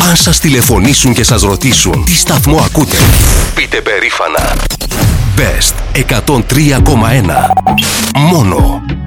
Αν σας τηλεφωνήσουν και σας ρωτήσουν τι σταθμό ακούτε, πείτε περήφανα Best 103,1. Μόνο